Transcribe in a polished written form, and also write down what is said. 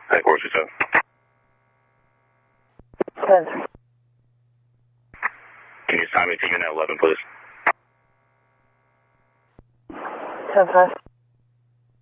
Headquarters 7. 10. Can you assign me to unit 11, please? 10-5.